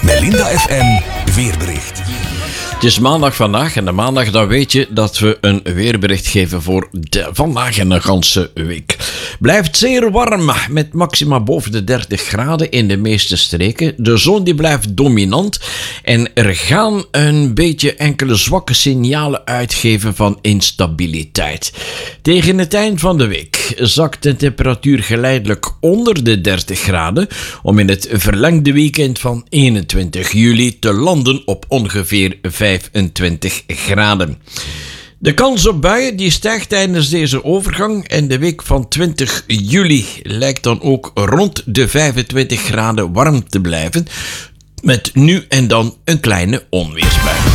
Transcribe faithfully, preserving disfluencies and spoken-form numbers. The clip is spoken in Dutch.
Melinda F M weerbericht. Het is maandag vandaag en de maandag dan weet je dat we een weerbericht geven voor de, vandaag en de ganse week. Blijft zeer warm met maxima boven de dertig graden in de meeste streken. De zon die blijft dominant en er gaan een beetje enkele zwakke signalen uitgeven van instabiliteit. Tegen het eind van de week zakt de temperatuur geleidelijk onder de dertig graden om in het verlengde weekend van eenentwintig juli te landen op ongeveer vijfentwintig graden. De kans op buien die stijgt tijdens deze overgang en de week van twintig juli lijkt dan ook rond de vijfentwintig graden warm te blijven, met nu en dan een kleine onweersbui.